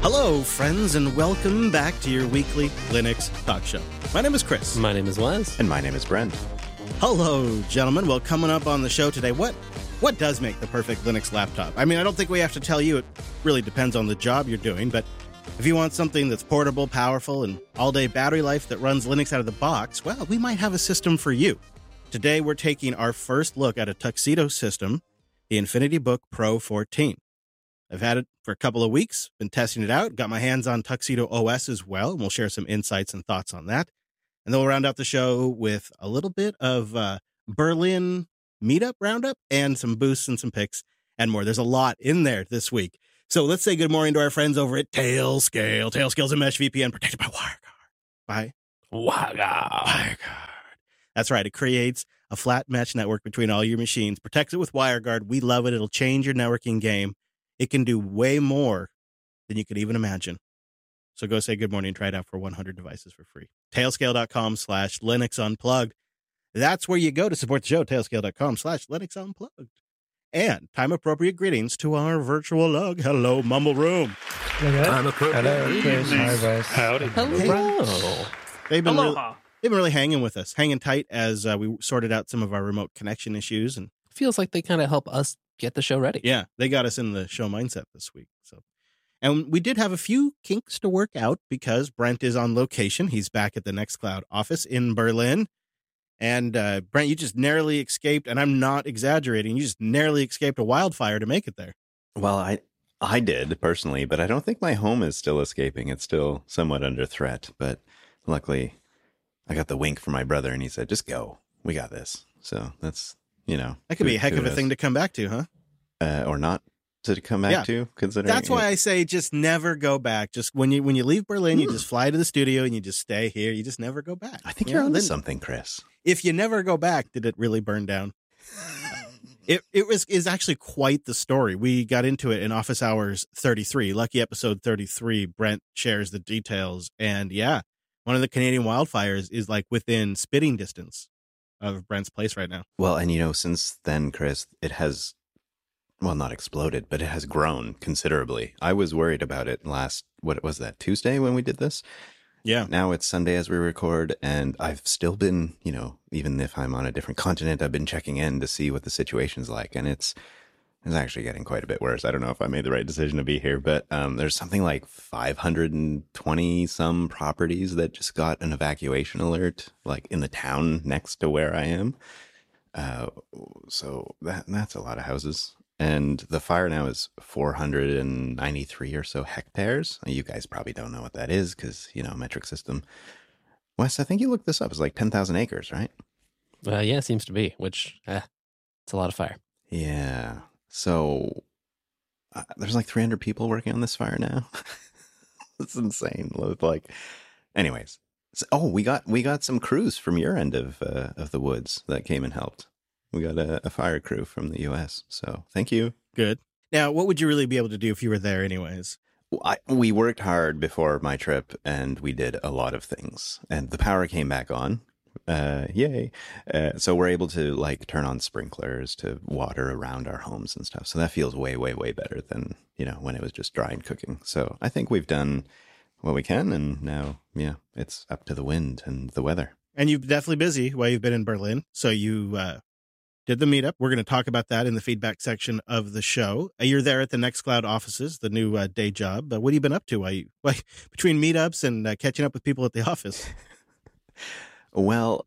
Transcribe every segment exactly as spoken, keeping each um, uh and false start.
Hello, friends, and welcome back to your weekly Linux talk show. My name is Chris. My name is Wes. And my name is Brent. Hello, gentlemen. Well, coming up on the show today, what what does make the perfect Linux laptop? I mean, I don't think we have to tell you. It really depends on the job you're doing, but if you want something that's portable, powerful, and all-day battery life that runs Linux out of the box, well, we might have a system for you. Today, we're taking our first look at a Tuxedo system, the InfinityBook Pro fourteen. I've had it for a couple of weeks, been testing it out, got my hands on Tuxedo O S as well, and we'll share some insights and thoughts on that. And then we'll round out the show with a little bit of uh, Berlin meetup roundup and some boosts and some picks and more. There's a lot in there this week. So let's say good morning to our friends over at Tailscale. Tailscale's a mesh V P N protected by WireGuard. By WireGuard. WireGuard. That's right. It creates a flat mesh network between all your machines, protects it with WireGuard. We love it. It'll change your networking game. It can do way more than you could even imagine. So go say good morning and try it out for one hundred devices for free. Tailscale.com slash Linux Unplugged. That's where you go to support the show, tailscale.com slash Linux Unplugged. And time-appropriate greetings to our virtual lug. Hello, Mumble Room. I'm appropriate. Hello, Chris. Hi, Wes. Howdy. Hello. They've been, really, Aloha. they've been really hanging with us, hanging tight as uh, we sorted out some of our remote connection issues. And Feels like they kind of help us get the show ready. yeah, they got us in the show mindset this week. So, and we did have a few kinks to work out because Brent is on location. He's back at the Nextcloud office in Berlin. And uh, Brent, you just narrowly escaped, and I'm not exaggerating, you just narrowly escaped a wildfire to make it there. Well, I I did personally, but I don't think my home is still escaping. It's still somewhat under threat. But luckily, I got the wink from my brother, and he said, just go. We got this. So that's, you know. That could be a heck of a thing to come back to, huh? Uh, or not to come back Yeah. to, considering. That's why I say just never go back. Just when you when you leave Berlin, you Hmm. just fly to the studio and you just stay here. You just never go back. I think You you're know, onto then- something, Chris. If you never go back, did it really burn down? It it was is actually quite the story. We got into it in Office Hours thirty-three, lucky episode thirty-three. Brent shares the details, and yeah, one of the Canadian wildfires is like within spitting distance of Brent's place right now. Well, and you know, since then, Chris, it has, well, not exploded, but it has grown considerably. I was worried about it last, what was that, Tuesday when we did this? Yeah, Now it's Sunday as we record, and I've still been, you know, even if I'm on a different continent, I've been checking in to see what the situation's like, and it's it's actually getting quite a bit worse. I don't know if I made the right decision to be here, but um, there's something like five hundred twenty some properties that just got an evacuation alert, like in the town next to where I am. Uh, so that that's a lot of houses. And the fire now is four hundred ninety-three or so hectares. You guys probably don't know what that is because, you know, metric system. Wes, I think you looked this up. It's like ten thousand acres, right? Uh, yeah, seems to be, which, uh, it's a lot of fire. Yeah. So uh, there's like three hundred people working on this fire now. It's insane. Like, anyways. So, oh, we got we got some crews from your end of uh, of the woods that came and helped. We got a, a fire crew from the U S. So thank you. good. Now, what would you really be able to do if you were there anyways? I, we worked hard before my trip, and we did a lot of things. And the power came back on. Uh, yay. Uh, so we're able to, like, turn on sprinklers to water around our homes and stuff. So that feels way, way, way better than, you know, when it was just dry and cooking. So I think we've done what we can, and now, yeah, it's up to the wind and the weather. And you've definitely busy while you've been in Berlin. So you uh, did the meetup. We're going to talk about that in the feedback section of the show. Uh, You're there at the Nextcloud offices, the new uh, day job. Uh, what have you been up to while you, like, between meetups and uh, catching up with people at the office? Well,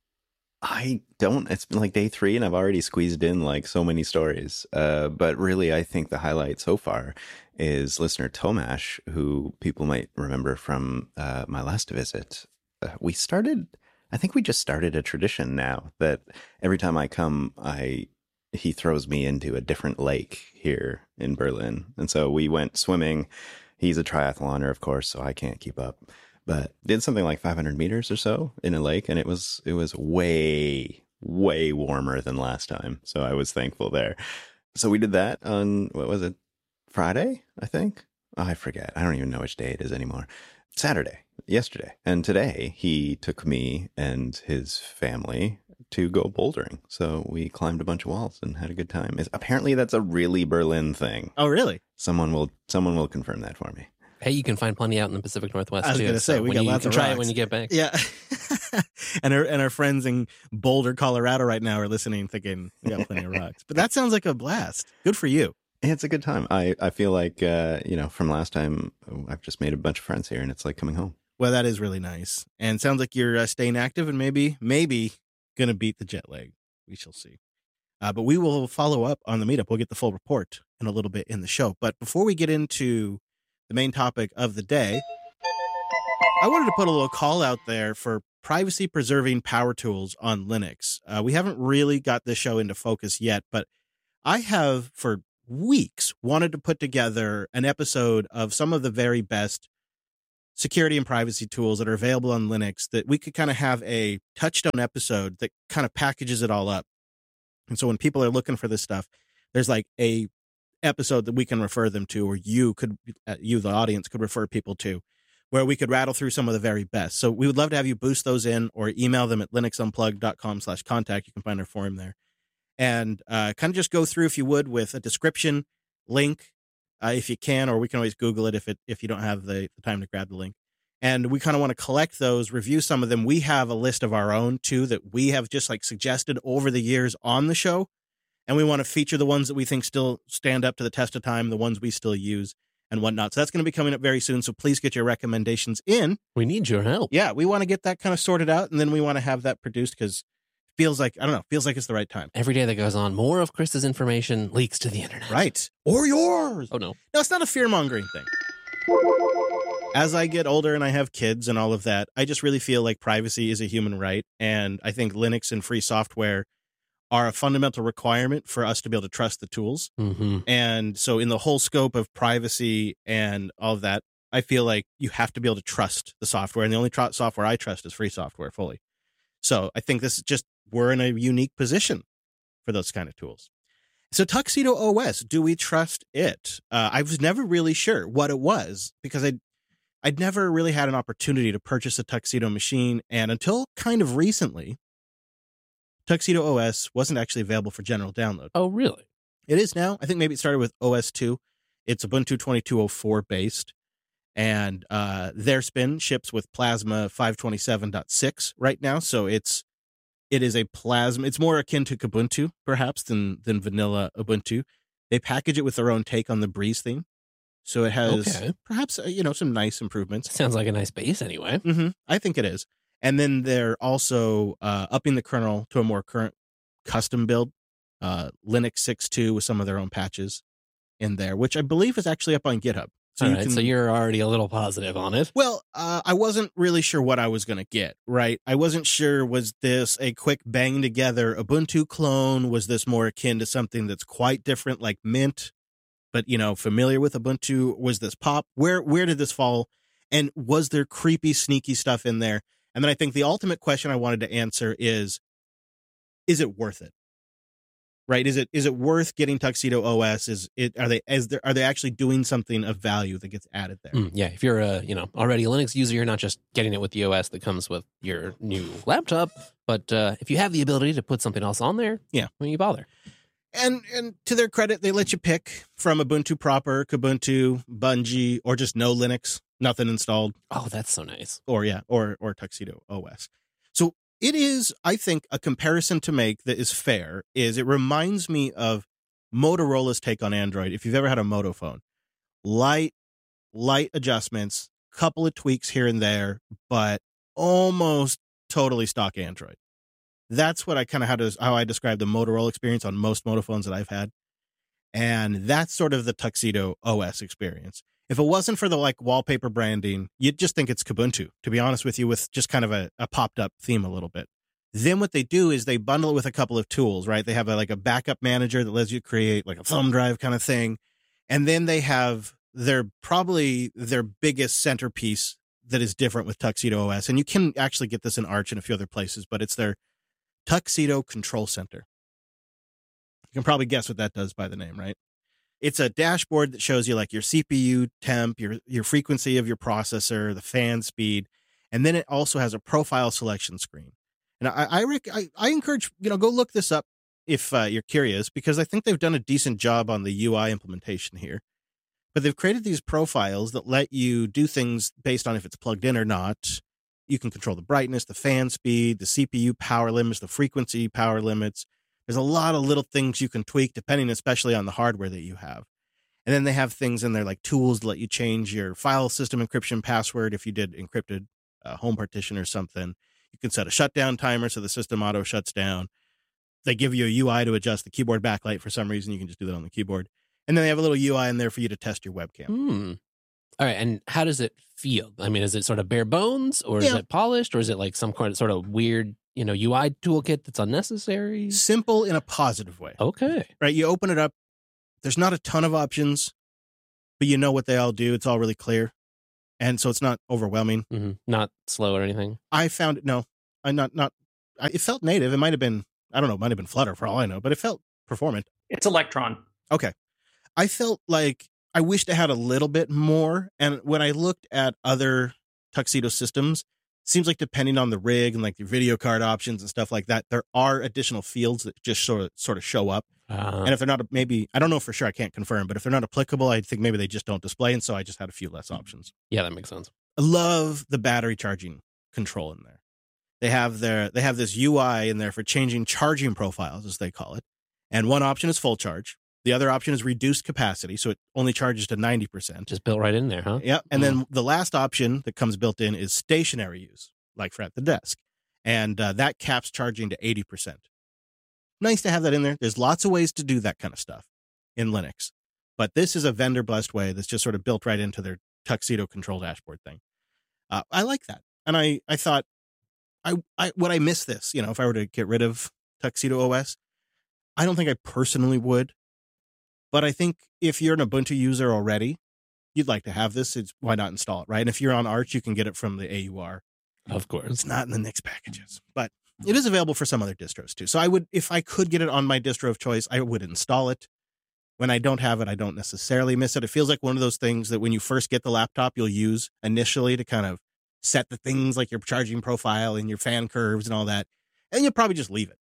I don't. It's been like day three, and I've already squeezed in like so many stories. Uh, but really, I think the highlight so far is listener Tomash, who people might remember from uh, my last visit. Uh, we started, I think we just started a tradition now that every time I come, I he throws me into a different lake here in Berlin. And so we went swimming. He's a triathloner, of course, so I can't keep up. But did something like five hundred meters or so in a lake, and it was it was way, way warmer than last time. So I was thankful there. So we did that on, what was it, Friday, I think? Oh, I forget. I don't even know which day it is anymore. Saturday, yesterday. And today he took me and his family to go bouldering. So we climbed a bunch of walls and had a good time. It's, apparently that's a really Berlin thing. Oh, really? Someone will someone will confirm that for me. Hey, you can find plenty out in the Pacific Northwest, I was too. going to say, so we when got you, lots you can of try rocks. it when you get back. Yeah. and our and our friends in Boulder, Colorado right now are listening thinking, we got plenty of rocks. But that sounds like a blast. Good for you. It's a good time. I, I feel like, uh, you know, from last time, I've just made a bunch of friends here, and it's like coming home. Well, that is really nice. And sounds like you're uh, staying active and maybe, maybe going to beat the jet lag. We shall see. Uh, but we will follow up on the meetup. We'll get the full report in a little bit in the show. But before we get into the main topic of the day, I wanted to put a little call out there for privacy preserving power tools on Linux. Uh, we haven't really got this show into focus yet, but I have for weeks wanted to put together an episode of some of the very best security and privacy tools that are available on Linux that we could kind of have a touchstone episode that kind of packages it all up. And so when people are looking for this stuff, there's like a episode that we can refer them to, or you could, uh, you, the audience, could refer people to, where we could rattle through some of the very best. So we would love to have you boost those in or email them at linuxunplugged.com slash contact. You can find our forum there. And uh, kind of just go through, if you would, with a description, link, uh, if you can, or we can always Google it if it if you don't have the, the time to grab the link. And we kind of want to collect those, review some of them. We have a list of our own, too, that we have just like suggested over the years on the show. And we want to feature the ones that we think still stand up to the test of time, the ones we still use and whatnot. So that's going to be coming up very soon. So please get your recommendations in. We need your help. Yeah, we want to get that kind of sorted out. And then we want to have that produced because it feels like, I don't know, feels like it's the right time. Every day that goes on, more of Chris's information leaks to the internet. Right. Or yours. Oh, no. No, it's not a fear-mongering thing. As I get older and I have kids and all of that, I just really feel like privacy is a human right. And I think Linux and free software are a fundamental requirement for us to be able to trust the tools. Mm-hmm. And so in the whole scope of privacy and all of that, I feel like you have to be able to trust the software. And the only tr- software I trust is free software fully. So I think this is just, we're in a unique position for those kind of tools. So Tuxedo O S, do we trust it? Uh, I was never really sure what it was because I I'd never really had an opportunity to purchase a Tuxedo machine, and until kind of recently, Tuxedo O S wasn't actually available for general download. Oh, really? It is now. I think maybe it started with O S two. It's Ubuntu twenty-two oh four based, and uh, their spin ships with Plasma five twenty-seven point six right now, so it's it is a Plasma. It's more akin to Kubuntu, perhaps, than than vanilla Ubuntu. They package it with their own take on the Breeze theme. So it has Okay. perhaps, uh, you know, some nice improvements. Sounds like a nice base anyway. Mm-hmm. I think it is. And then they're also uh, upping the kernel to a more current custom build, uh, Linux six point two with some of their own patches in there, which I believe is actually up on GitHub. So All you right, can, so you're already a little positive on it. well, uh, I wasn't really sure what I was going to get, right? I wasn't sure, was this a quick bang together Ubuntu clone? Was this more akin to something that's quite different like Mint? But, you know, familiar with Ubuntu? Was this pop? Where where did this fall? And was there creepy, sneaky stuff in there? And then I think the ultimate question I wanted to answer is, is it worth it? Right? Is it is it worth getting Tuxedo O S? Is it are they as there are they actually doing something of value that gets added there? Mm, yeah, if you're a you know already a Linux user, you're not just getting it with the O S that comes with your new laptop, but uh, if you have the ability to put something else on there, Yeah. why don't you bother? And and to their credit, they let you pick from Ubuntu proper, Kubuntu, Bungie, or just no Linux, nothing installed. Oh, that's so nice. or yeah, or or Tuxedo O S. So it is, I think, a comparison to make that is fair. Is it reminds me of Motorola's take on Android. If you've ever had a Moto phone, light, light adjustments, couple of tweaks here and there, but almost totally stock Android. That's what I kind of how to how I describe the Motorola experience on most Moto phones that I've had, and that's sort of the Tuxedo O S experience. If it wasn't for the like wallpaper branding, you'd just think it's Kubuntu, to be honest with you, with just kind of a, a popped up theme a little bit. Then what they do is they bundle it with a couple of tools, right? They have a, like a backup manager that lets you create like a thumb drive kind of thing. And then they have their probably their biggest centerpiece that is different with Tuxedo O S. And you can actually get this in Arch and a few other places, but it's their Tuxedo Control Center. You can probably guess what that does by the name, right? It's a dashboard that shows you like your C P U temp, your your frequency of your processor, the fan speed, and then it also has a profile selection screen. And I I, rec- I, I encourage, you know, go look this up if uh, you're curious, because I think they've done a decent job on the U I implementation here. But they've created these profiles that let you do things based on if it's plugged in or not. You can control the brightness, the fan speed, the C P U power limits, the frequency power limits. There's a lot of little things you can tweak depending especially on the hardware that you have. And then they have things in there like tools to let you change your file system encryption password if you did encrypted uh, home partition or something. You can set a shutdown timer so the system auto shuts down. They give you a U I to adjust the keyboard backlight for some reason. You can just do that on the keyboard. And then they have a little U I in there for you to test your webcam. Hmm. All right. And how does it feel? I mean, is it sort of bare bones or is Yeah. it polished or is it like some kind of sort of weird, you know, U I toolkit that's unnecessary? Simple in a positive way, Okay. right? You open it up. There's not a ton of options, but you know what they all do. It's all really clear. And so it's not overwhelming. hmm Not slow or anything. I found it, no, I not, not, I, it felt native. It might have been, I don't know, it might have been Flutter for all I know, but it felt performant. It's Electron. Okay. I felt like I wished it had a little bit more. And when I looked at other Tuxedo systems, seems like depending on the rig and like your video card options and stuff like that, there are additional fields that just sort of sort of show up. Uh, And if they're not, maybe, I don't know for sure, I can't confirm, but if they're not applicable, I think maybe they just don't display. And so I just had a few less options. yeah, that makes sense. I love the battery charging control in there. They have their, they have this U I in there for changing charging profiles, as they call it. And one option is full charge. The other option is reduced capacity, so it only charges to ninety percent. Just built right in there, huh? Yeah. And then the last option that comes built in is stationary use, like for at the desk. And uh, that caps charging to eighty percent. Nice to have that in there. There's lots of ways to do that kind of stuff in Linux. But this is a vendor-blessed way that's just sort of built right into their Tuxedo control dashboard thing. Uh, I like that. And I, I thought, I, I would I miss this? You know, if I were to get rid of Tuxedo O S? I don't think I personally would. But I think if you're an Ubuntu user already, you'd like to have this. It's, why not install it, right? And if you're on Arch, you can get it from the A U R. Of course. It's not in the Nix packages, but it is available for some other distros too. So I would, if I could get it on my distro of choice, I would install it. When I don't have it, I don't necessarily miss it. It feels like one of those things that when you first get the laptop, you'll use initially to kind of set the things like your charging profile and your fan curves and all that. And you'll probably just leave it.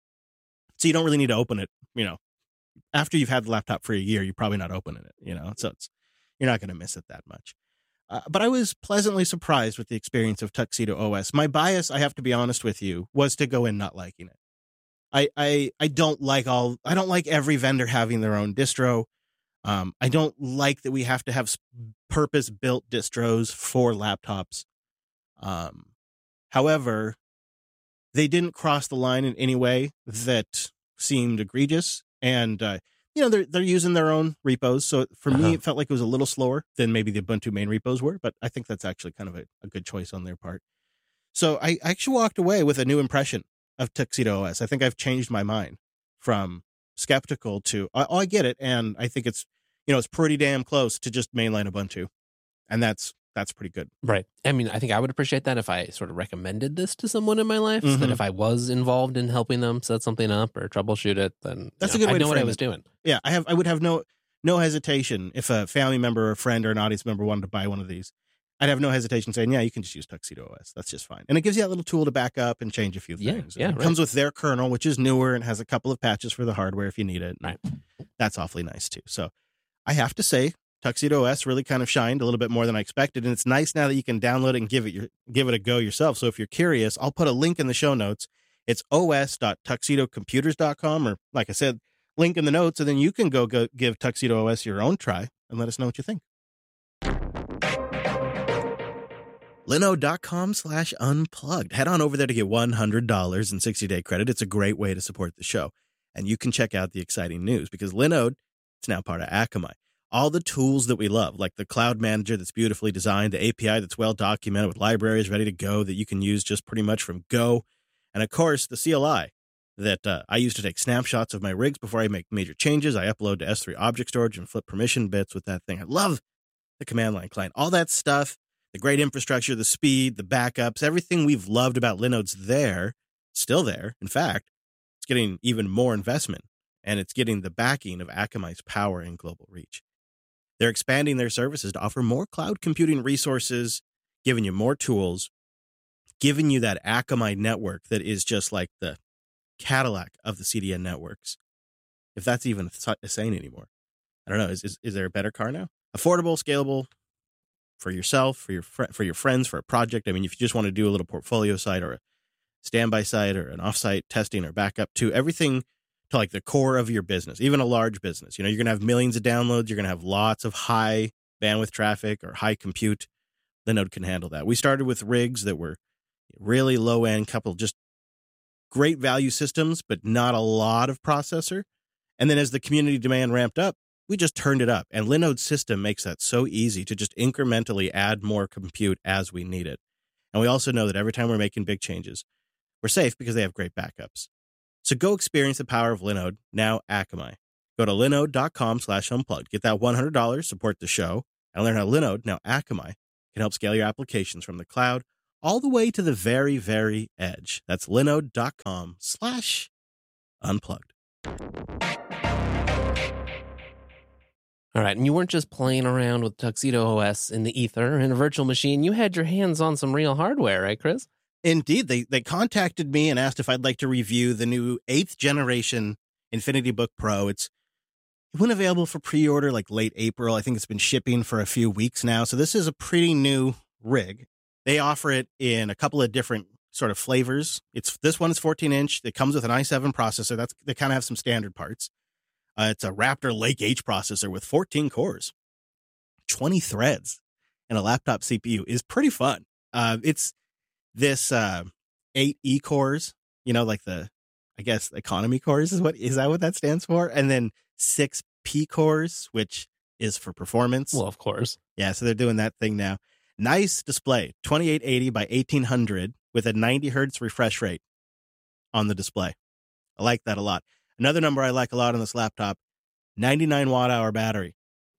So you don't really need to open it, you know. After you've had the laptop for a year, you're probably not opening it, you know, so it's, you're not going to miss it that much. Uh, but I was pleasantly surprised with the experience of Tuxedo O S. My bias, I have to be honest with you, was to go in not liking it. I I, I don't like all, I don't like every vendor having their own distro. Um, I don't like that we have to have purpose-built distros for laptops. Um, however, they didn't cross the line in any way that seemed egregious. And, uh, you know, they're, they're using their own repos. So for Uh-huh. me, it felt like it was a little slower than maybe the Ubuntu main repos were. But I think that's actually kind of a, a good choice on their part. So I actually walked away with a new impression of Tuxedo O S. I think I've changed my mind from skeptical to, oh, I get it. And I think it's, you know, it's pretty damn close to just mainline Ubuntu. And that's, that's pretty good. Right. I mean, I think I would appreciate that if I sort of recommended this to someone in my life. So that Mhm. if I was involved in helping them set something up or troubleshoot it, then That's you a know, good way I to know what I frame was it. doing. Yeah, I have. I would have no no hesitation if a family member or a friend or an audience member wanted to buy one of these. I'd have no hesitation saying, yeah, you can just use Tuxedo O S. That's just fine. And it gives you that little tool to back up and change a few Yeah, things. yeah, And it right. comes with their kernel, which is newer and has a couple of patches for the hardware if you need it. Right. That's awfully nice too. So I have to say, Tuxedo O S really kind of shined a little bit more than I expected. And it's nice now that you can download it and give it your give it a go yourself. So if you're curious, I'll put a link in the show notes. It's o s dot tuxedo computers dot com, or like I said, link in the notes, and then you can go, go give Tuxedo O S your own try and let us know what you think. Linode.com slash unplugged. Head on over there to get one hundred dollars in sixty-day credit. It's a great way to support the show. And you can check out the exciting news because Linode, it's now part of Akamai. All the tools that we love, like the cloud manager that's beautifully designed, the A P I that's well documented with libraries ready to go that you can use just pretty much from go. And of course, the C L I that uh, I use to take snapshots of my rigs before I make major changes. I upload to S three object storage and flip permission bits with that thing. I love the command line client. All that stuff, the great infrastructure, the speed, the backups, everything we've loved about Linode's there, still there. In fact, it's getting even more investment, and it's getting the backing of Akamai's power and global reach. They're expanding their services to offer more cloud computing resources, giving you more tools, giving you that Akamai network that is just like the Cadillac of the C D N networks. If that's even a saying anymore. I don't know. Is, is, is there a better car now? affordable, scalable for yourself, for your fr- for your friends, for a project. I mean, if you just want to do a little portfolio site or a standby site or an offsite testing or backup to everything to like the core of your business, even a large business. You know, you're going to have millions of downloads. You're going to have lots of high bandwidth traffic or high compute. Linode can handle that. We started with rigs that were really low end, couple just great value systems, but not a lot of processor. And then as the community demand ramped up, we just turned it up. And Linode's system makes that so easy to just incrementally add more compute as we need it. And we also know that every time we're making big changes, we're safe because they have great backups. So go experience the power of Linode, now Akamai. Go to linode.com slash unplugged. Get that one hundred dollars, support the show, and learn how Linode, now Akamai, can help scale your applications from the cloud all the way to the very, very edge. That's linode.com slash unplugged. All right, and you weren't just playing around with Tuxedo O S in the ether in a virtual machine. You had your hands on some real hardware, right, Chris? Indeed. They they contacted me and asked if I'd like to review the new eighth generation Infinity Book Pro. It's it went available for pre-order like late April. I think it's been shipping for a few weeks now. So this is a pretty new rig. They offer it in a couple of different sort of flavors. It's this one is fourteen inch. It comes with an i seven processor. That's they kind of have some standard parts. Uh, it's a Raptor Lake H processor with fourteen cores, twenty threads, and a laptop C P U is pretty fun. Uh, it's this uh, eight E cores, you know, like the, I guess, economy cores is what is that what that stands for? And then six P cores, which is for performance. Well, of course. Yeah, so they're doing that thing now. Nice display, twenty-eight eighty by eighteen hundred with a ninety hertz refresh rate on the display. I like that a lot. Another number I like a lot on this laptop, ninety-nine watt hour battery.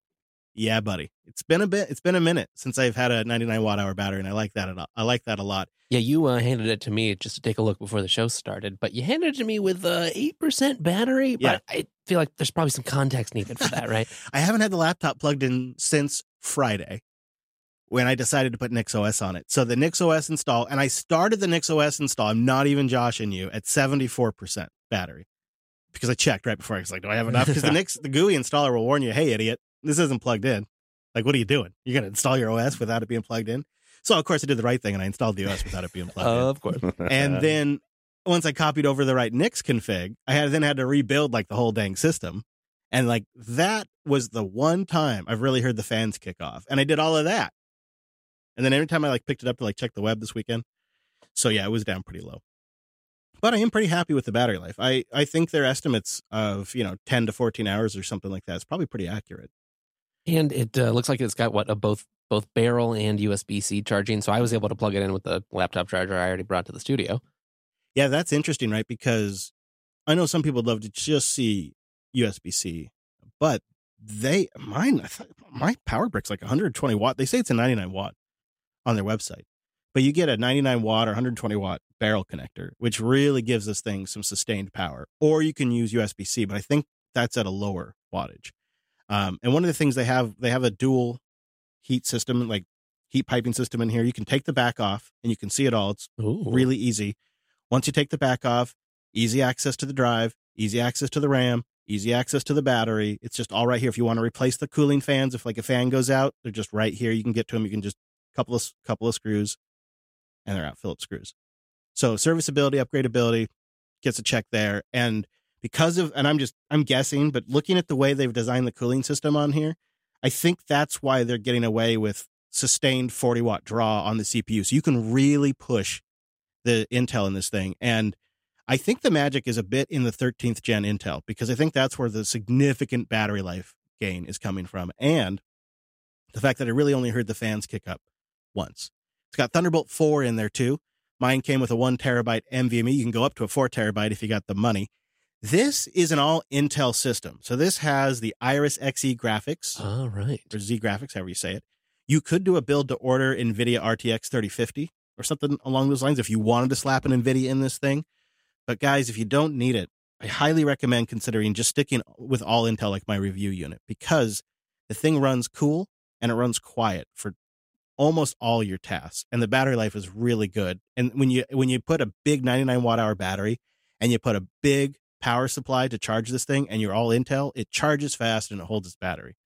Yeah, buddy. It's been a bit, it's been a minute since I've had a ninety-nine watt hour battery, and I like that a lot. I like that a lot. Yeah, you uh, handed it to me just to take a look before the show started, but you handed it to me with uh, eight percent battery. Yeah. But I feel like there's probably some context needed for that, right? I haven't had the laptop plugged in since Friday when I decided to put NixOS on it. So the NixOS install, and I started the NixOS install, I'm not even joshing you, at seventy-four percent battery. Because I checked right before. I was like, do I have enough? Because the Nix, the G U I installer will warn you, hey, idiot, this isn't plugged in. Like, what are you doing? You're going to install your O S without it being plugged in? So, of course, I did the right thing, and I installed the O S without it being plugged in. Of course. And then once I copied over the right Nix config, I had then had to rebuild, like, the whole dang system. And, like, that was the one time I've really heard the fans kick off. And I did all of that. And then every time I, like, picked it up to, like, check the web this weekend. So, yeah, it was down pretty low. But I am pretty happy with the battery life. I, I think their estimates of, you know, ten to fourteen hours or something like that is probably pretty accurate. And it uh, looks like it's got, what, a both both barrel and U S B C charging. So I was able to plug it in with the laptop charger I already brought to the studio. Yeah, that's interesting, right? Because I know some people would love to just see U S B C, but they, mine, I thought, my power brick's like one hundred twenty watt. They say it's a ninety-nine watt on their website. But you get a ninety-nine watt or one hundred twenty watt barrel connector, which really gives this thing some sustained power. Or you can use U S B C, but I think that's at a lower wattage. Um, and one of the things they have, they have a dual heat system, like heat piping system in here. You can take the back off and you can see it all. It's Ooh. really easy. Once you take the back off, easy access to the drive, easy access to the RAM, easy access to the battery. It's just all right here. If you want to replace the cooling fans, if like a fan goes out, they're just right here. You can get to them. You can just couple of couple of screws, and they're out, Phillips screws. So serviceability, upgradability gets a check there. And because of, and I'm just, I'm guessing, but looking at the way they've designed the cooling system on here, I think that's why they're getting away with sustained forty watt draw on the C P U. So you can really push the Intel in this thing. And I think the magic is a bit in the thirteenth gen Intel, because I think that's where the significant battery life gain is coming from. And the fact that I really only heard the fans kick up once. It's got Thunderbolt four in there too. Mine came with a one terabyte NVMe. You can go up to a four terabyte if you got the money. This is an all Intel system. So this has the Iris Xe graphics. All right. Or Z graphics, however you say it. You could do a build to order NVIDIA R T X thirty fifty or something along those lines if you wanted to slap an NVIDIA in this thing. But guys, if you don't need it, I highly recommend considering just sticking with all Intel like my review unit, because the thing runs cool and it runs quiet for almost all your tasks, and the battery life is really good. And when you when you put a big ninety-nine watt hour battery and you put a big power supply to charge this thing and you're all Intel, it charges fast and it holds its battery.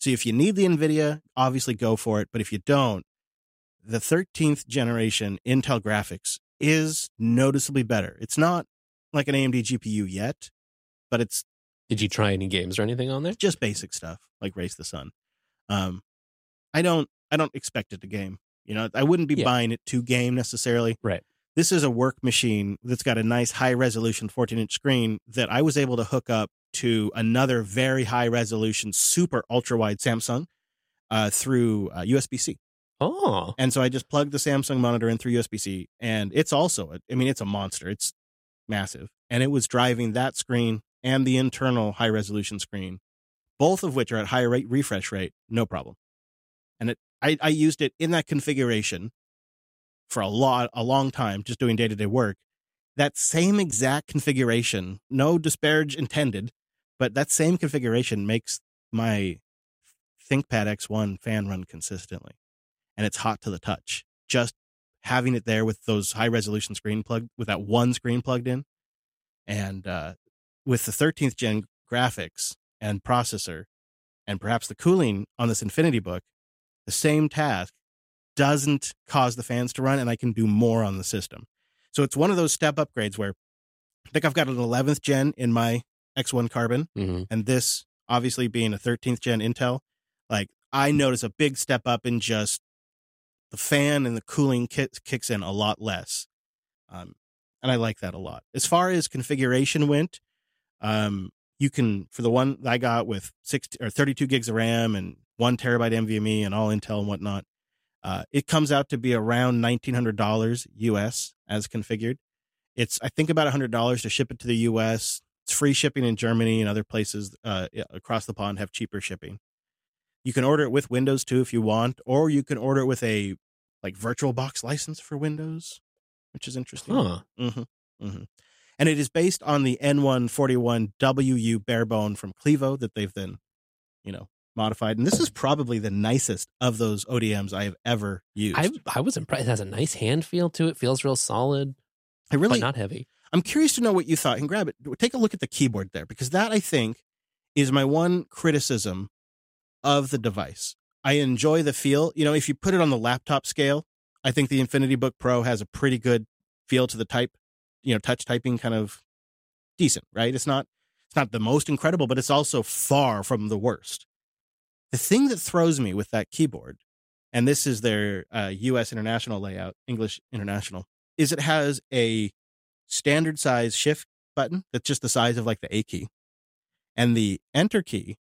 So if you need the NVIDIA, obviously go for it. But if you don't, the thirteenth generation Intel graphics is noticeably better. It's not like an A M D G P U yet, but it's Did you try any games or anything on there? just basic stuff like Race the Sun. Um, I don't, I don't expect it to game. You know, I wouldn't be Yeah. buying it to game necessarily. Right. This is a work machine that's got a nice high resolution fourteen inch screen that I was able to hook up to another very high resolution, super ultra wide Samsung uh, through uh, U S B C. Oh, And so I just plugged the Samsung monitor in through U S B C, and it's also, a, I mean, it's a monster. It's massive. And it was driving that screen and the internal high resolution screen, both of which are at high rate refresh rate, no problem. And it, I, I used it in that configuration for a lot, a long time, just doing day to day work. That same exact configuration, no disparage intended, but that same configuration makes my ThinkPad X one fan run consistently. And it's hot to the touch. Just having it there with those high resolution screen plugged, with that one screen plugged in, and uh, with the thirteenth gen graphics and processor, and perhaps the cooling on this Infinity Book, the same task doesn't cause the fans to run, and I can do more on the system. So it's one of those step upgrades where I think I've got an eleventh gen in my X one Carbon, mm-hmm. and this obviously being a thirteenth gen Intel, like I notice a big step up in just the fan and the cooling kicks kicks in a lot less. Um, and I like that a lot. As far as configuration went, um, you can, for the one I got with sixty or thirty-two gigs of RAM and one terabyte NVMe and all Intel and whatnot, uh, it comes out to be around nineteen hundred dollars U S as configured. It's, I think, about one hundred dollars to ship it to the U S. It's free shipping in Germany, and other places uh, across the pond have cheaper shipping. You can order it with Windows too if you want, or you can order it with a like VirtualBox license for Windows, which is interesting. Huh. Mm-hmm. Mm-hmm. And it is based on the N one forty-one W U barebone from Clevo that they've then, you know, modified. And this is probably the nicest of those O D Ms I have ever used. I I was impressed. It has a nice hand feel to it. Feels real solid, I really, but not heavy. I'm curious to know what you thought. And grab it. Take a look at the keyboard there, because that, I think, is my one criticism of the device. I enjoy the feel. You know, if you put it on the laptop scale, I think the Infinity Book Pro has a pretty good feel to the type, you know, touch typing, kind of decent, right? It's not, it's not the most incredible, but it's also far from the worst. The thing that throws me with that keyboard, and this is their uh, U S International layout, English International, is it has a standard size shift button that's just the size of like the A key. And the enter key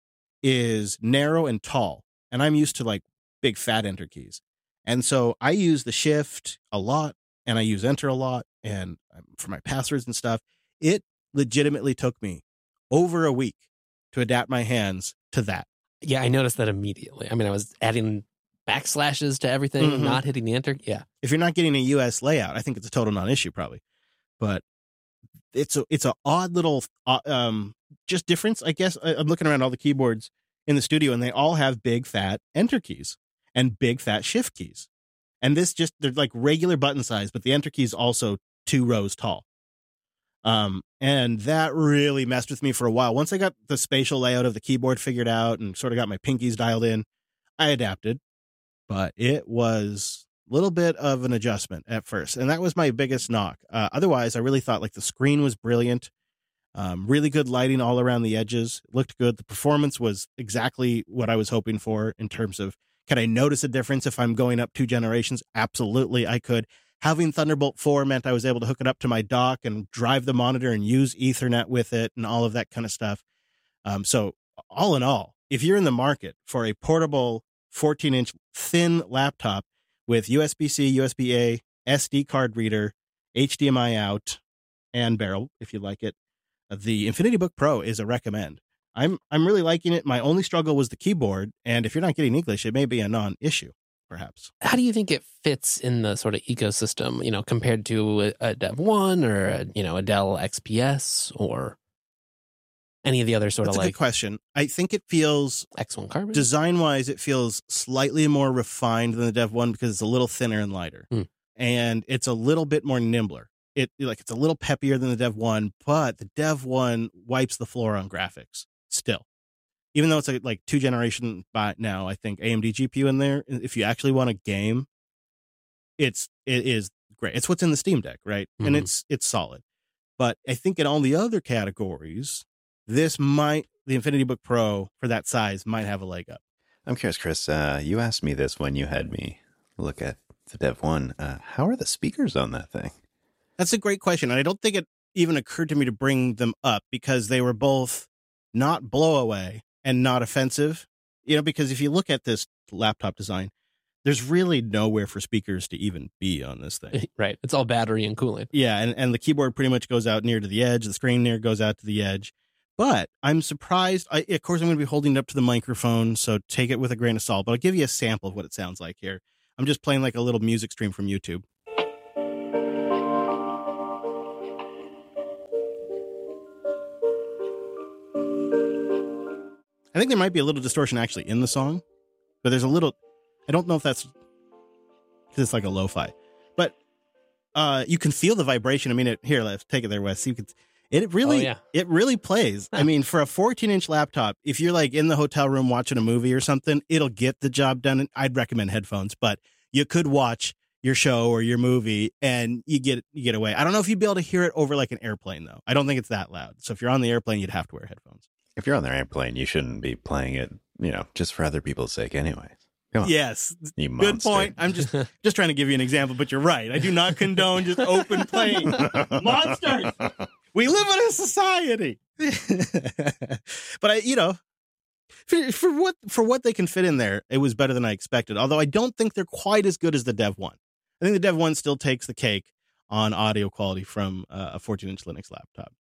is narrow and tall. And I'm used to like big fat enter keys. And so I use the shift a lot, and I use enter a lot, and for my passwords and stuff. It legitimately took me over a week to adapt my hands to that. Yeah, I noticed that immediately. I mean, I was adding backslashes to everything, Mhm. not hitting the enter. Yeah. If you're not getting a U S layout, I think it's a total non-issue probably. But it's a it's a odd little uh, um just difference, I guess. I- I'm looking around all the keyboards in the studio, and they all have big fat enter keys and big fat shift keys. And this just, they're like regular button size, but the enter key is also two rows tall. Um, and that really messed with me for a while. Once I got the spatial layout of the keyboard figured out and sort of got my pinkies dialed in, I adapted. But it was a little bit of an adjustment at first. And that was my biggest knock. Uh, otherwise, I really thought like the screen was brilliant. Um, really good lighting all around the edges. It looked good. The performance was exactly what I was hoping for in terms of, can I notice a difference if I'm going up two generations? Absolutely, I could. Having Thunderbolt four meant I was able to hook it up to my dock and drive the monitor and use Ethernet with it and all of that kind of stuff. Um, so all in all, if you're in the market for a portable fourteen inch thin laptop with U S B C, U S B A, S D card reader, H D M I out, and barrel, if you like it, the Infinity Book Pro is a recommend. I'm I'm really liking it. My only struggle was the keyboard, and if you're not getting English, it may be a non-issue, perhaps. How do you think it fits in the sort of ecosystem, you know, compared to a, a Dev one or, a, you know, a Dell X P S or any of the other sort That's of a like good question. I think it feels, X one Carbon? design-wise, it feels slightly more refined than the Dev one because it's a little thinner and lighter. Hmm. And it's a little bit more nimbler. It like it's a little peppier than the Dev one, but the Dev one wipes the floor on graphics still. even though it's a, like two generation by now, I think A M D G P U in there. If you actually want a game, it's it is great. It's what's in the Steam Deck, right? Mm-hmm. And it's it's solid. But I think in all the other categories, this might the Infinity Book Pro for that size might have a leg up. I'm curious, Chris. Uh, you asked me this when you had me look at the Dev one. Uh, how are the speakers on that thing? That's a great question. And I don't think it even occurred to me to bring them up because they were both not blow away and not offensive. You know, because if you look at this laptop design, there's really nowhere for speakers to even be on this thing. Right. It's all battery and cooling. Yeah. And, and the keyboard pretty much goes out near to the edge. The screen near goes out to the edge. But I'm surprised. I, of course, I'm going to be holding it up to the microphone, so take it with a grain of salt. But I'll give you a sample of what it sounds like here. I'm just playing like a little music stream from YouTube. I think there might be a little distortion actually in the song, but there's a little, I don't know if that's because it's like a lo-fi, but uh, you can feel the vibration. I mean, it, here, let's take it there, Wes. You can, it really, oh, yeah. it really plays. I mean, for a fourteen inch laptop, if you're like in the hotel room watching a movie or something, it'll get the job done. I'd recommend headphones, but you could watch your show or your movie and you get, you get away. I don't know if you'd be able to hear it over like an airplane though. I don't think it's that loud. So if you're on the airplane, you'd have to wear headphones. If you're on the airplane, you shouldn't be playing it, you know, just for other people's sake anyway. Come on. Yes. You Good monster. point. I'm just just trying to give you an example, but you're right. I do not condone just open playing. Monsters. We live in a society. But I, you know, for, for what for what they can fit in there, it was better than I expected. Although I don't think they're quite as good as the Dev one. I think the Dev one still takes the cake on audio quality from uh, a fourteen inch Linux laptop.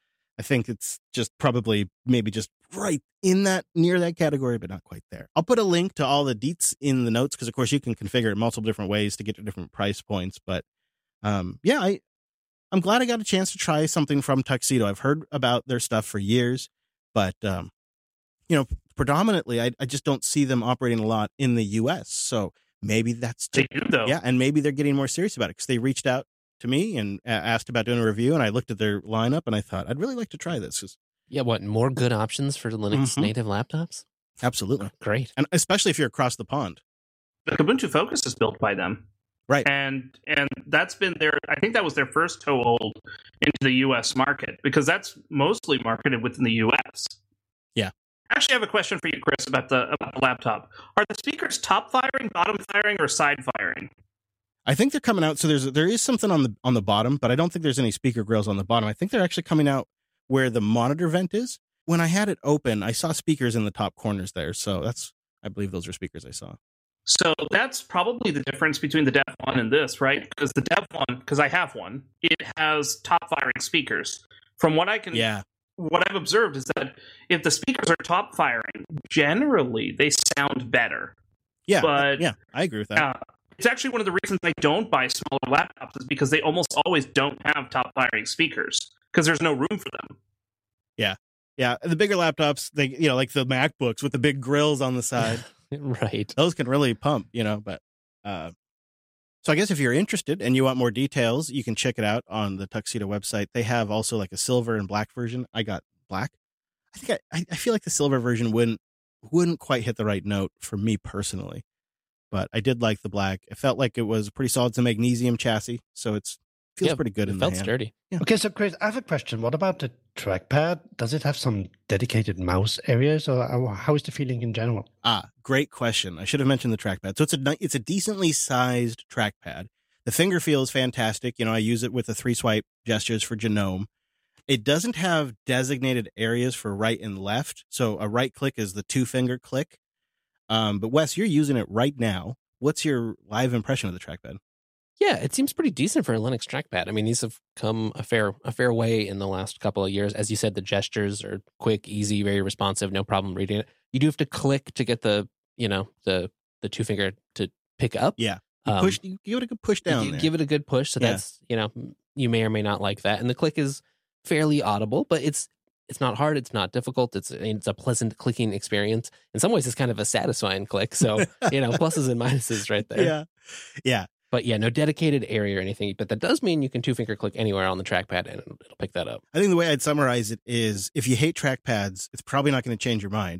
I think it's just probably maybe just right in that, near that category, but not quite there. I'll put a link to all the deets in the notes because, of course, you can configure it multiple different ways to get to different price points. But um, yeah, I, I'm glad I got a chance to try something from Tuxedo. I've heard about their stuff for years, but, um, you know, predominantly, I, I just don't see them operating a lot in the U S. So maybe that's they do, though. Yeah, and maybe they're getting more serious about it because they reached out to me and asked about doing a review, and I looked at their lineup and I thought I'd really like to try this. Yeah, what, more good options for Linux Mm-hmm. native laptops? Absolutely. Great. And especially if you're across the pond. The Ubuntu Focus is built by them. Right. And and that's been their, I think that was their first toehold into the U S market, because that's mostly marketed within the U S. Yeah. Actually, I have a question for you, Chris, about the about the laptop. Are the speakers top firing, bottom firing, or side firing? I think they're coming out. So there's there is something on the on the bottom, but I don't think there's any speaker grills on the bottom. I think they're actually coming out where the monitor vent is. When I had it open, I saw speakers in the top corners there. So that's, I believe those are speakers I saw. So that's probably the difference between the Dev one and this, right? Because the Dev one, because I have one, it has top firing speakers. From what I can, Yeah. what I've observed is that if the speakers are top firing, generally they sound better. Yeah. But yeah, I agree with that. Uh, it's actually one of the reasons I don't buy smaller laptops is because they almost always don't have top firing speakers because there's no room for them. Yeah. Yeah. The bigger laptops, they, you know, like the MacBooks with the big grills on the side. Right. Those can really pump, you know, but, uh, so I guess if you're interested and you want more details, you can check it out on the Tuxedo website. They have also like a silver and black version. I got black. I think I, I feel like the silver version wouldn't, wouldn't quite hit the right note for me personally. But I did like the black. It felt like it was pretty solid. It's a magnesium chassis, so it's feels yeah, pretty good it in felt the hand. sturdy. Yeah. Okay, so Chris, I have a question. What about the trackpad? Does it have some dedicated mouse areas, or how is the feeling in general? Ah, great question. I should have mentioned the trackpad. So it's a ni- it's a decently sized trackpad. The finger feel is fantastic. You know, I use it with the three swipe gestures for Genome. It doesn't have designated areas for right and left. So a right click is the two finger click. Um, but Wes, you're using it right now. What's your live impression of the trackpad? Yeah, it seems pretty decent for a Linux trackpad. I mean, these have come a fair a fair way in the last couple of years. As you said, the gestures are quick, easy, very responsive, no problem reading it. You do have to click to get the, you know, the the two finger to pick up. Yeah. You Um, push, you give it a good push down you there. give it a good push, so Yeah. that's, you know, you may or may not like that. And the click is fairly audible, but it's it's not hard, it's not difficult. It's it's a pleasant clicking experience. In some ways, it's kind of a satisfying click. So, you know, pluses and minuses right there. Yeah. Yeah. But yeah, no dedicated area or anything. But that does mean you can two finger click anywhere on the trackpad and it'll pick that up. I think the way I'd summarize it is if you hate trackpads, it's probably not going to change your mind.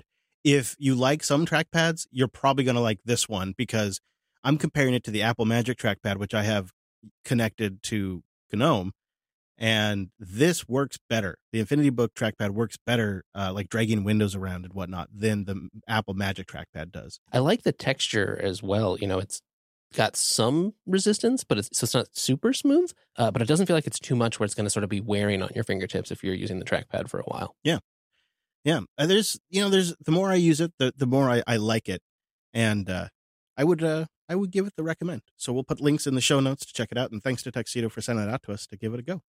if you like some trackpads, you're probably going to like this one because I'm comparing it to the Apple Magic Trackpad, which I have connected to GNOME. And this works better. The Infinity Book trackpad works better, uh, like dragging windows around and whatnot, than the Apple Magic trackpad does. I like the texture as well. You know, it's got some resistance, but it's, so it's not super smooth, uh, but it doesn't feel like it's too much where it's going to sort of be wearing on your fingertips if you're using the trackpad for a while. Yeah. Yeah. Uh, there's, you know, there's the more I use it, the, the more I, I like it. And uh, I would, uh, I would give it the recommend. So we'll put links in the show notes to check it out. And thanks to Tuxedo for sending it out to us to give it a go.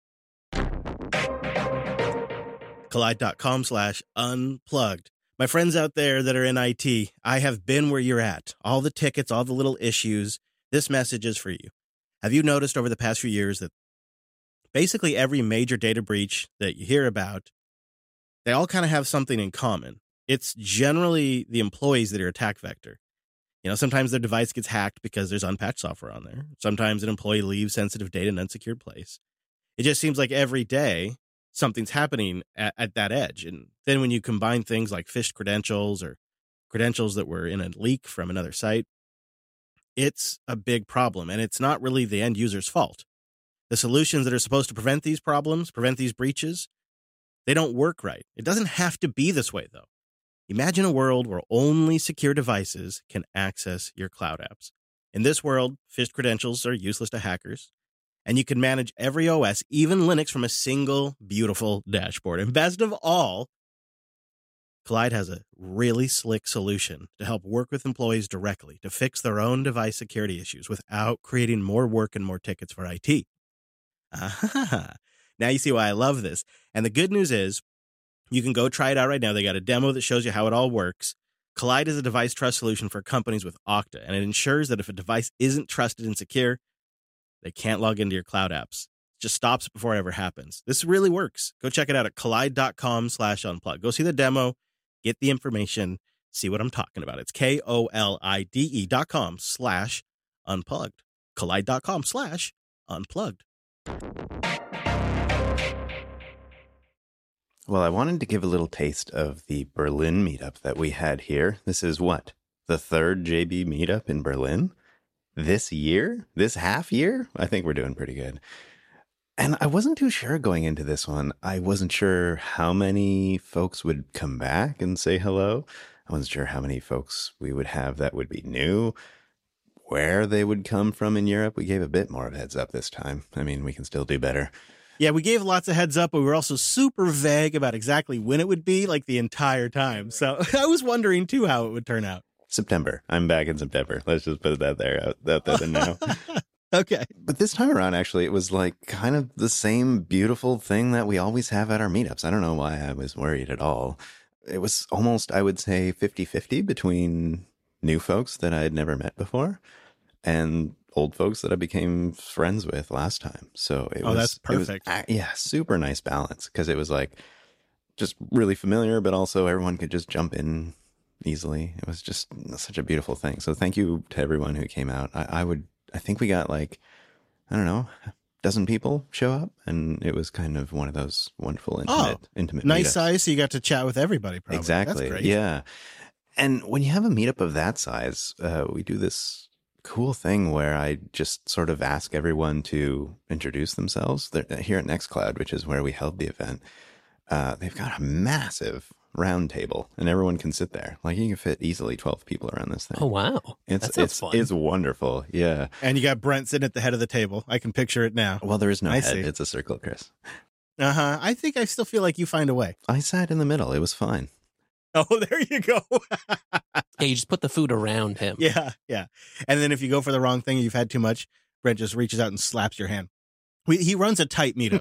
Kolide.com slash unplugged. My friends out there that are in I T, I have been where you're at. All the tickets, all the little issues. This message is for you. Have you noticed over the past few years that basically every major data breach that you hear about, they all kind of have something in common? It's generally the employees that are attack vector. You know, sometimes their device gets hacked because there's unpatched software on there. Sometimes an employee leaves sensitive data in an unsecured place. It just seems like every day something's happening at, at that edge. And then when you combine things like phished credentials or credentials that were in a leak from another site, it's a big problem. And it's not really the end user's fault. The solutions that are supposed to prevent these problems, prevent these breaches, they don't work right. It doesn't have to be this way, though. Imagine a world where only secure devices can access your cloud apps. In this world, phished credentials are useless to hackers. And you can manage every O S, even Linux, from a single beautiful dashboard. And best of all, Kolide has a really slick solution to help work with employees directly to fix their own device security issues without creating more work and more tickets for I T. Ah, now you see why I love this. And the good news is you can go try it out right now. They got a demo that shows you how it all works. Kolide is a device trust solution for companies with Okta, and it ensures that if a device isn't trusted and secure, they can't log into your cloud apps. It just stops it before it ever happens. This really works. Go check it out at kolide.com slash unplug. Go see the demo, get the information, see what I'm talking about. It's K O L I D E dot com slash unplugged. Kolide.com slash unplugged. Well, I wanted to give a little taste of the Berlin meetup that we had here. This is what? The third J B meetup in Berlin? This year? This half year? I think we're doing pretty good. And I wasn't too sure going into this one. I wasn't sure how many folks would come back and say hello. I wasn't sure how many folks we would have that would be new, where they would come from in Europe. We gave a bit more of a heads up this time. I mean, we can still do better. Yeah, we gave lots of heads up, but we were also super vague about exactly when it would be, like the entire time. So I was wondering, too, how it would turn out. September. I'm back in September. Let's just put that there out, out there now. Okay. But this time around, actually, it was like kind of the same beautiful thing that we always have at our meetups. I don't know why I was worried at all. It was almost, I would say, fifty-fifty between new folks that I had never met before and old folks that I became friends with last time. So it oh, was, that's perfect. It was, yeah, super nice balance because it was like just really familiar, but also everyone could just jump in easily. It was just such a beautiful thing. So thank you to everyone who came out. I, I would, I think we got like, I don't know, a dozen people show up, and it was kind of one of those wonderful intimate, oh, intimate nice meetups. size. So you got to chat with everybody. Probably. Exactly. That's great. Yeah. And when you have a meetup of that size, uh, we do this cool thing where I just sort of ask everyone to introduce themselves. They're, here at Nextcloud, which is where we held the event, uh, they've got a massive round table, and everyone can sit there. Like you can fit easily twelve people around this thing. Oh wow, it's that sounds it's fun. It's wonderful. Yeah. And you got Brent sitting at the head of the table. I can picture it now. Well, there is no I head. see. It's a circle, Chris. Uh huh. I think I still feel like you find a way. I sat in the middle. It was fine. Oh, there you go. Yeah, you just put the food around him. Yeah, yeah. And then if you go for the wrong thing, you've had too much, Brent just reaches out and slaps your hand. We, he runs a tight meetup.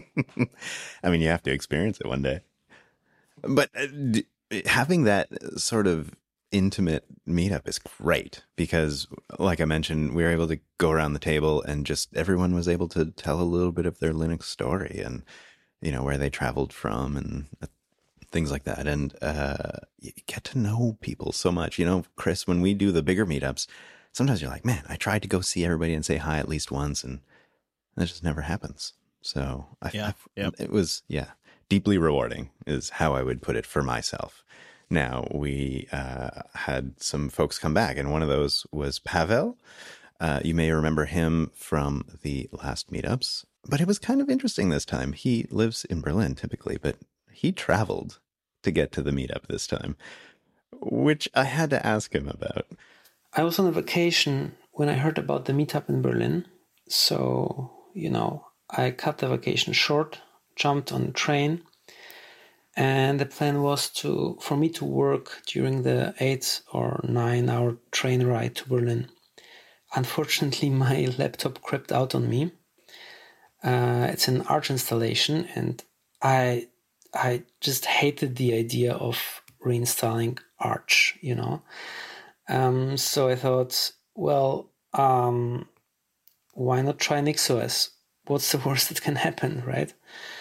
I mean, you have to experience it one day. But uh, d- having that sort of intimate meetup is great because, like I mentioned, we were able to go around the table and just everyone was able to tell a little bit of their Linux story and, you know, where they traveled from and uh, things like that. And uh, you get to know people so much. You know, Chris, when we do the bigger meetups, sometimes you're like, man, I tried to go see everybody and say hi at least once, and that just never happens. So I, Yeah, I, yep. it was, yeah, deeply rewarding is how I would put it for myself. now, we uh, had some folks come back, and one of those was Pavel. Uh, you may remember him from the last meetups, but it was kind of interesting this time. He lives in Berlin typically, but he traveled to get to the meetup this time, which I had to ask him about. I was on a vacation when I heard about the meetup in Berlin. So, you know, I cut the vacation short, jumped on a train, and the plan was to for me to work during the eight or nine hour train ride to Berlin. Unfortunately, my laptop crept out on me. Uh, it's an Arch installation, and I I just hated the idea of reinstalling Arch, you know. Um, so I thought, well, um, why not try NixOS? What's the worst that can happen, right?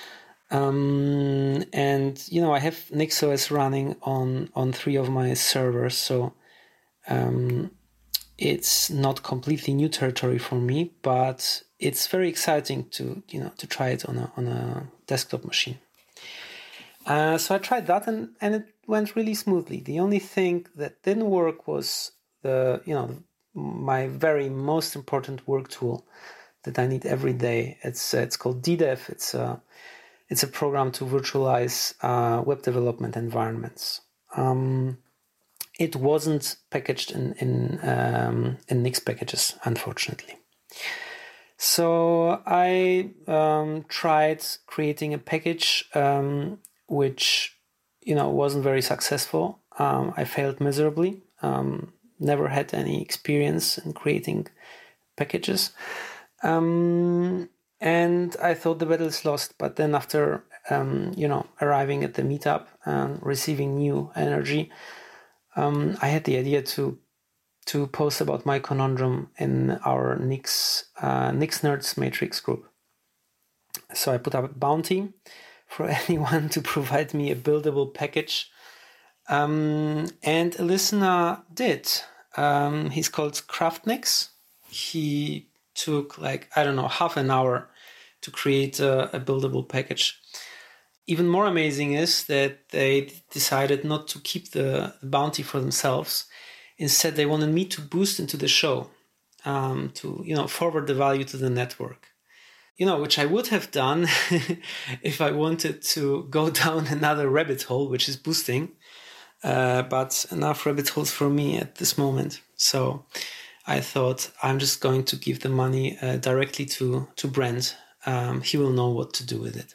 Um, and, you know, I have NixOS running on, on three of my servers, so um, it's not completely new territory for me, but it's very exciting to, you know, to try it on a on a desktop machine. Uh, so I tried that, and, and it went really smoothly. The only thing that didn't work was the, you know, my very most important work tool that I need every day. It's uh, it's called D dev. It's a it's a program to virtualize uh, web development environments. Um, it wasn't packaged in in um, in Nix packages, unfortunately. So I um, tried creating a package um, which, you know, wasn't very successful. Um, I failed miserably. Um, never had any experience in creating packages. Um, and I thought the battle is lost. But then after, um, you know, arriving at the meetup and receiving new energy, um, I had the idea to to post about my conundrum in our Nix, uh, Nix Nerds Matrix group. So I put up a bounty for anyone to provide me a buildable package. Um, and a listener did. Um, he's called Craftnix. He took like, I don't know, half an hour to create a, a buildable package. Even more amazing is that they decided not to keep the bounty for themselves. Instead, they wanted me to boost into the show, um, to, you know, forward the value to the network. You know, which I would have done if I wanted to go down another rabbit hole, which is boosting. Uh, but enough rabbit holes for me at this moment. So I thought I'm just going to give the money uh, directly to, to Brent. Um, he will know what to do with it.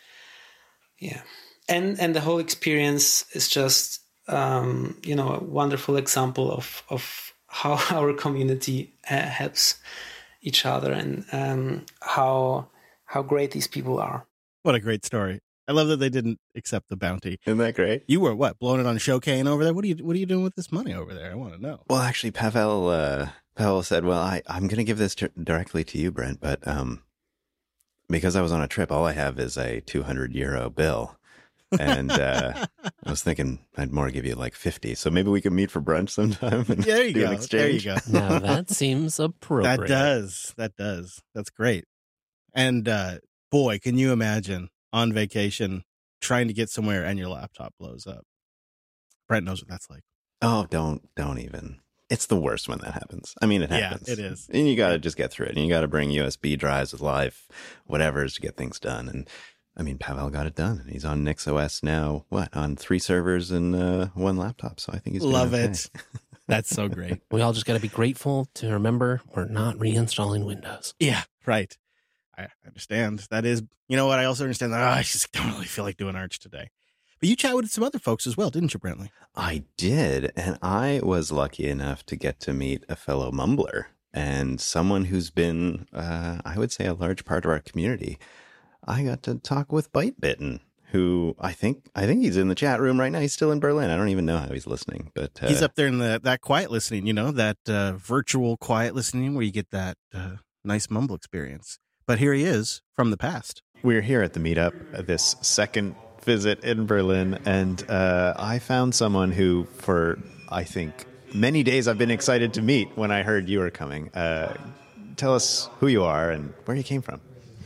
Yeah. And, and the whole experience is just, um, you know, a wonderful example of, of how our community uh, helps each other, and um, how how great these people are. What a great story. I love that they didn't accept the bounty. Isn't that great? You were what, blowing it on Showcane over there? What are you What are you doing with this money over there? I want to know. Well, actually, Pavel uh, Pavel said, "Well, I I'm going to give this t- directly to you, Brent, but um, because I was on a trip, all I have is a two hundred euro bill." And uh, I was thinking I'd more give you like fifty. So maybe we can meet for brunch sometime and there you do go. an exchange. There you go. Now that seems appropriate. That does. That does. That's great. And uh, boy, can you imagine on vacation trying to get somewhere and your laptop blows up? Brent knows what that's like. Oh, don't, don't even. It's the worst when that happens. I mean, it happens. Yeah, it is. And you got to just get through it. And you got to bring U S B drives with live whatever's to get things done. And I mean, Pavel got it done. He's on NixOS now, what, on three servers and uh, one laptop. So I think he's doing Love okay. it. That's so great. We all just got to be grateful to remember we're not reinstalling Windows. Yeah, right. I understand. That is, you know what? I also understand that oh, I just don't really feel like doing Arch today. But you chatted with some other folks as well, didn't you, Brentley? I did. And I was lucky enough to get to meet a fellow mumbler and someone who's been, uh, I would say, a large part of our community. I got to talk with Bytebitten, who I think I think he's in the chat room right now. He's still in Berlin. I don't even know how he's listening, but uh, he's up there in the that quiet listening, you know, that uh, virtual quiet listening where you get that uh, nice mumble experience. But here he is from the past. We're here at the meetup, uh, this second visit in Berlin, and uh, I found someone who, for I think many days, I've been excited to meet when I heard you were coming. Uh, tell us who you are and where you came from.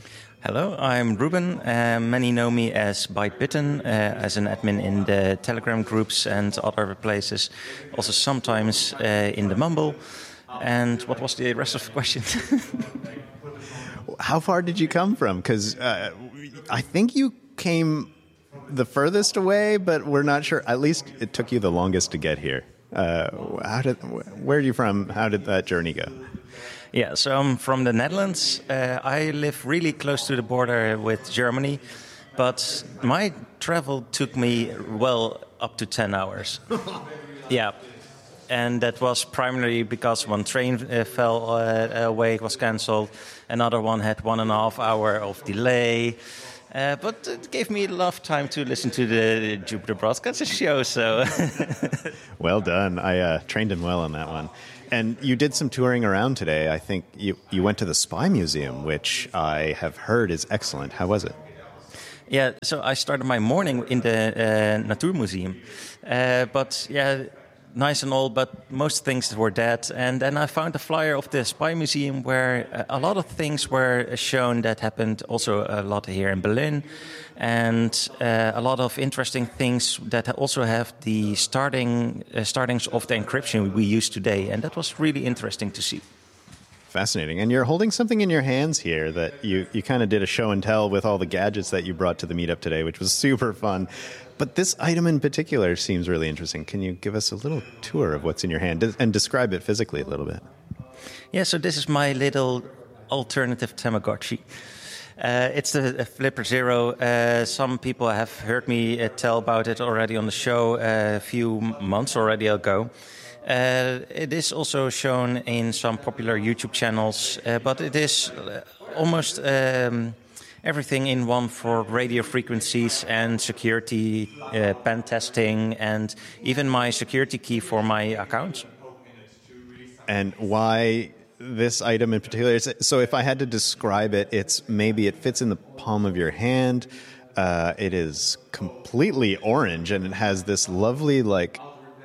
Hello, I'm Ruben. Uh, many know me as ByteBitten, uh, as an admin in the Telegram groups and other places. Also sometimes uh, in the Mumble. And what was the rest of the question? How far did you come from? Because uh, I think you came the furthest away, but we're not sure. At least it took you the longest to get here. Uh, how did? Where are you from? How did that journey go? Yeah, so I'm from the Netherlands. Uh, I live really close to the border with Germany, but my travel took me well up to ten hours. Yeah. And that was primarily because one train uh, fell uh, away, it was cancelled. Another one had one and a half hour of delay. Uh, but it gave me enough time to listen to the Jupiter Broadcaster show. So, well done. I uh, trained in well on that one. And you did some touring around today. I think you, you went to the Spy Museum, which I have heard is excellent. How was it? Yeah, so I started my morning in the uh, Natuurmuseum. Uh, but yeah... nice and all, but most things were dead. And then I found a flyer of the Spy Museum where a lot of things were shown that happened also a lot here in Berlin. And uh, a lot of interesting things that also have the starting uh, startings of the encryption we use today. And that was really interesting to see. Fascinating. And you're holding something in your hands here that you, you kind of did a show and tell with all the gadgets that you brought to the meetup today, which was super fun. But this item in particular seems really interesting. Can you give us a little tour of what's in your hand and describe it physically a little bit? Yeah, so this is my little alternative Tamagotchi. Uh, it's the Flipper Zero. Uh, some people have heard me uh, tell about it already on the show uh, a few months already ago. Uh, it is also shown in some popular YouTube channels, uh, but it is almost... Um, everything in one for radio frequencies and security, uh, pen testing, and even my security key for my account. And why this item in particular? So if I had to describe it, it's maybe it fits in the palm of your hand. Uh, it is completely orange, and it has this lovely, like,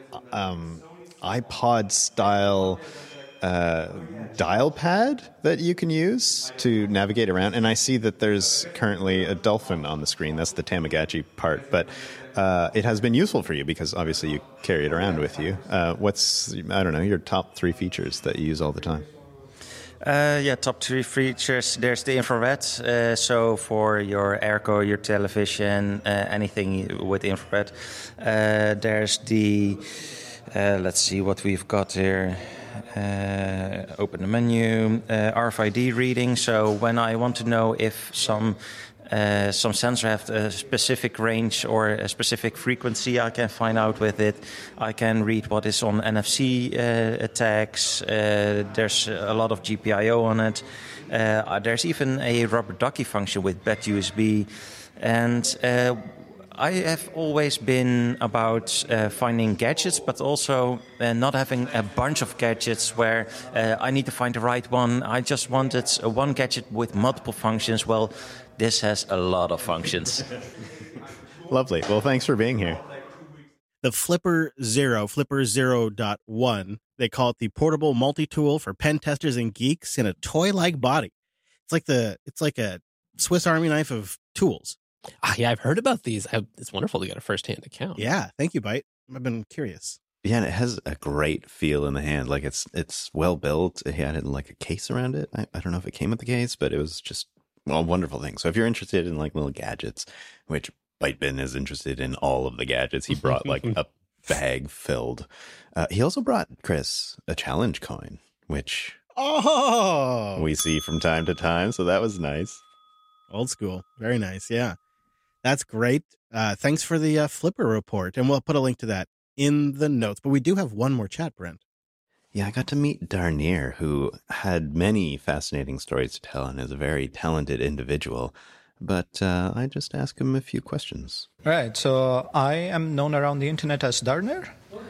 um, iPod-style... Uh, dial pad that you can use to navigate around. And I see that there's currently a dolphin on the screen. That's the Tamagotchi part. But uh, it has been useful for you because obviously you carry it around with you. Uh, what's, I don't know, your top three features that you use all the time? Uh, yeah, top three features. There's the infrared. Uh, so for your airco, your television, uh, anything with infrared. Uh, there's the, uh, let's see what we've got here. Uh, open the menu, uh, R F I D reading. So when I want to know if some uh, some sensor have a specific range or a specific frequency, I can find out with it. I can read what is on N F C uh, tags. Uh, there's a lot of G P I O on it. Uh, there's even a rubber ducky function with B E T U S B. And uh, I have always been about uh, finding gadgets, but also uh, not having a bunch of gadgets where uh, I need to find the right one. I just wanted uh, one gadget with multiple functions. Well, this has a lot of functions. Lovely. Well, thanks for being here. The Flipper Zero, Flipper Zero point one, they call it the portable multi-tool for pen testers and geeks in a toy-like body. It's like the it's like a Swiss Army knife of tools. Ah, yeah, I've heard about these. I, it's wonderful to get a first-hand account. Yeah, thank you, Byte. I've been curious. Yeah, and it has a great feel in the hand. Like it's it's well built. It had like a case around it. I, I don't know if it came with the case, but it was just well, a wonderful thing. So if you're interested in like little gadgets, which ByteBitten is interested in all of the gadgets, he brought like a bag filled. Uh, he also brought, Chris, a challenge coin, which oh we see from time to time. So that was nice. Old school. Very nice. Yeah. That's great. Uh, thanks for the uh, Flipper report. And we'll put a link to that in the notes. But we do have one more chat, Brent. Yeah, I got to meet Darnier, who had many fascinating stories to tell and is a very talented individual. But uh, I just asked him a few questions. Right. So I am known around the internet as Darnier.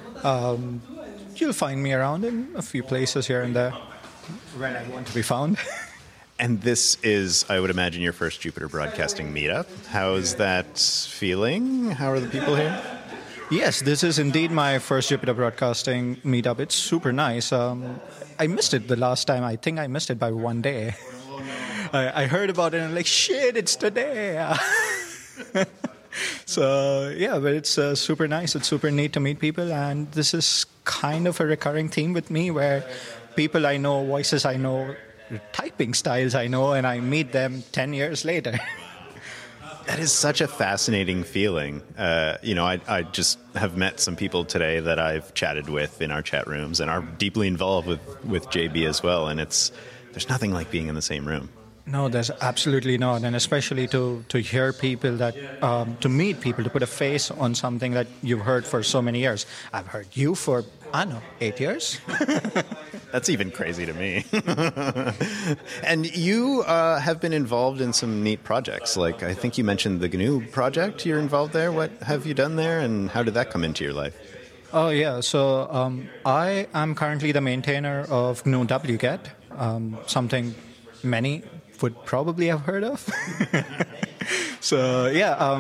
Um, you'll find me around in a few places here and there when I want to be found. And this is, I would imagine, your first Jupiter Broadcasting meetup. How's that feeling? How are the people here? Yes, this is indeed my first Jupiter Broadcasting meetup. It's super nice. Um, I missed it the last time. I think I missed it by one day. I, I heard about it and I'm like, shit, it's today. So, yeah, but it's uh, super nice. It's super neat to meet people. And this is kind of a recurring theme with me where people I know, voices I know, typing styles I know, and I meet them ten years later. That is such a fascinating feeling. Uh, you know, I, I just have met some people today that I've chatted with in our chat rooms and are deeply involved with, with J B as well. And it's there's nothing like being in the same room. No, there's absolutely not. And especially to, to hear people that, um, to meet people, to put a face on something that you've heard for so many years. I've heard you for, I don't know, eight years. That's even crazy to me. And you uh, have been involved in some neat projects. Like, I think you mentioned the G N U project. You're involved there. What have you done there, and how did that come into your life? Oh, yeah. So um, I am currently the maintainer of G N U wget, um, something many would probably have heard of. So, yeah. Um,